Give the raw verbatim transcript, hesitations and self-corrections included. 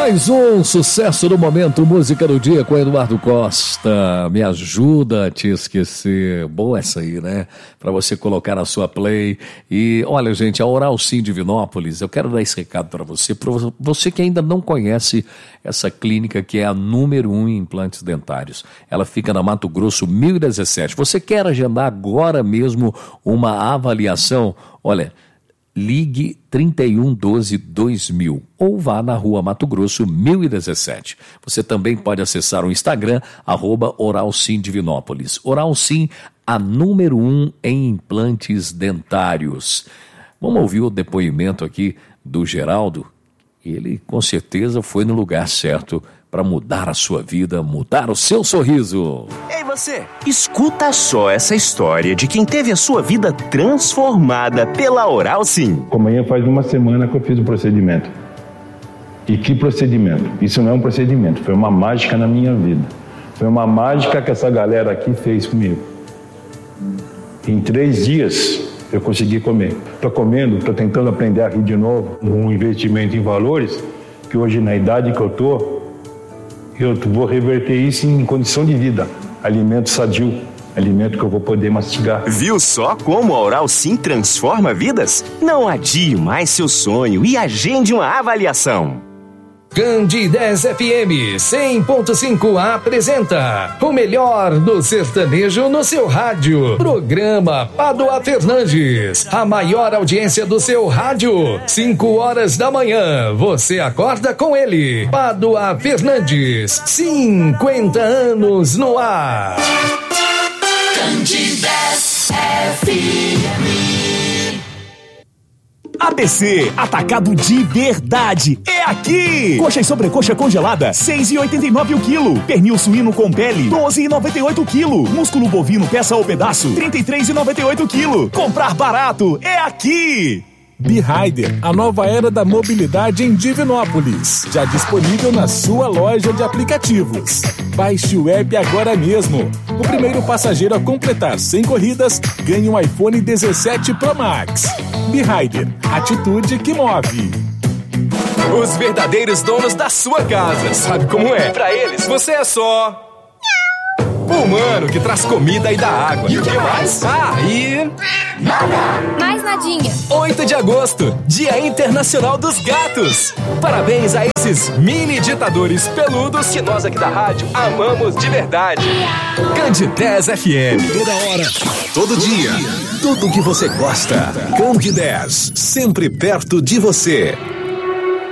Mais um sucesso do momento, música do dia com Eduardo Costa. Me ajuda a te esquecer. Boa essa aí, né? Para você colocar na sua play. E olha, gente, a Oral Sim Divinópolis, eu quero dar esse recado para você, para você que ainda não conhece essa clínica que é a número um em implantes dentários. Ela fica na Mato Grosso mil e dezessete. Você quer agendar agora mesmo uma avaliação? Olha, ligue trinta e um doze dois mil ou vá na Rua Mato Grosso mil e dezessete. Você também pode acessar o Instagram, arroba Oral Sim Divinópolis. Oral Sim, a número um em implantes dentários. Vamos ouvir o depoimento aqui do Geraldo. Ele com certeza foi no lugar certo para mudar a sua vida, mudar o seu sorriso. Ei você, escuta só essa história de quem teve a sua vida transformada pela Oral Sim. Amanhã faz uma semana que eu fiz o procedimento. E que procedimento? Isso não é um procedimento, foi uma mágica na minha vida. Foi uma mágica que essa galera aqui fez comigo. Em três dias eu consegui comer. Estou comendo, estou tentando aprender a rir de novo. Um investimento em valores, que hoje na idade que eu estou, eu vou reverter isso em condição de vida. Alimento sadio, alimento que eu vou poder mastigar. Viu só como a Oral Sim transforma vidas? Não adie mais seu sonho e agende uma avaliação. Candidez F M cem ponto cinco apresenta o melhor do sertanejo no seu rádio. Programa Padua Fernandes, a maior audiência do seu rádio. cinco horas da manhã, você acorda com ele. Padua Fernandes, cinquenta anos no ar. Candidez F M. A B C, atacado de verdade, é aqui! Coxa e sobrecoxa congelada, seis reais e oitenta e nove centavos o quilo. Pernil suíno com pele, doze reais e noventa e oito centavos o quilo. Músculo bovino peça ou pedaço, trinta e três reais e noventa e oito centavos o quilo. Comprar barato, é aqui! B-Rider, a nova era da mobilidade em Divinópolis. Já disponível na sua loja de aplicativos. Baixe o app agora mesmo. O primeiro passageiro a completar cem corridas ganha um iPhone dezessete Pro Max. B-Rider, atitude que move. Os verdadeiros donos da sua casa. Sabe como é? Pra eles, você é só... o humano que traz comida e dá água. E o que mais? Ah, e... nada. Mais nadinha. oito de agosto, Dia Internacional dos Gatos. Parabéns a esses mini ditadores peludos que nós aqui da rádio amamos de verdade. Candidez F M. Toda hora, todo dia, tudo que você gosta. Candidez, sempre perto de você.